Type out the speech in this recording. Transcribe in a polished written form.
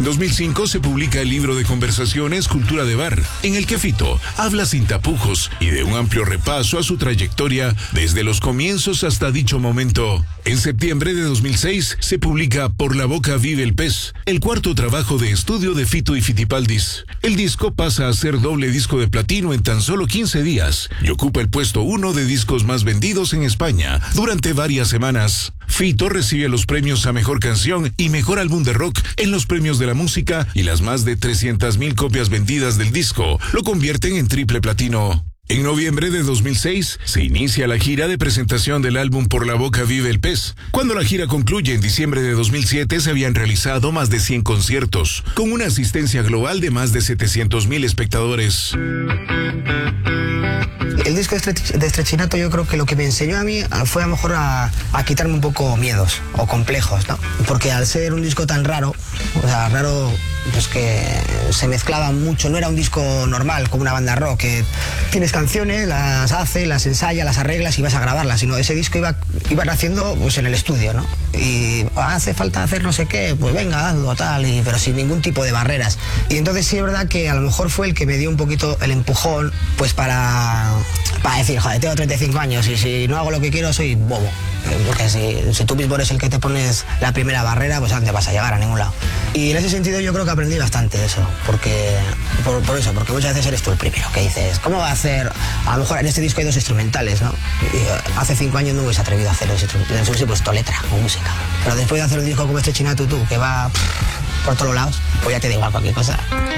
En 2005 se publica el libro de conversaciones Cultura de Bar, en el que Fito habla sin tapujos y de un amplio repaso a su trayectoria desde los comienzos hasta dicho momento. En septiembre de 2006 se publica Por la boca vive el pez, el cuarto trabajo de estudio de Fito y Fitipaldis. El disco pasa a ser doble disco de platino en tan solo 15 días y ocupa el puesto 1 de discos más vendidos en España durante varias semanas. Fito recibe los premios a Mejor Canción y Mejor Álbum de Rock en los Premios de la Música, y las más de 300,000 copias vendidas del disco lo convierten en triple platino. En noviembre de 2006 se inicia la gira de presentación del álbum Por la boca vive el pez. Cuando la gira concluye en diciembre de 2007 se habían realizado más de 100 conciertos, con una asistencia global de más de 700,000 espectadores. El disco de Estrechinato, yo creo que lo que me enseñó a mí fue a lo mejor a quitarme un poco miedos o complejos, ¿no? Porque al ser un disco tan raro, pues que se mezclaba mucho, no era un disco normal como una banda rock, que tienes canciones, las haces, las ensayas, las arreglas y vas a grabarlas, sino ese disco iba haciendo pues en el estudio, ¿no? Y hace falta hacer no sé qué, pues venga, hazlo, tal, pero sin ningún tipo de barreras. Y entonces sí es verdad que a lo mejor fue el que me dio un poquito el empujón, pues para decir, joder, tengo 35 años y si no hago lo que quiero soy bobo. Porque si tú mismo eres el que te pones la primera barrera, pues no te vas a llegar a ningún lado. Y en ese sentido yo creo que aprendí bastante de eso, porque muchas veces eres tú el primero que dices, ¿cómo va a hacer? A lo mejor en este disco hay 2 instrumentales, ¿no? Y hace 5 años no hubiese atrevido a hacer los instrumentales, hubiese puesto letra o música. Pero después de hacer un disco como Estrechinato, que va por todos lados, pues ya te da igual cualquier cosa.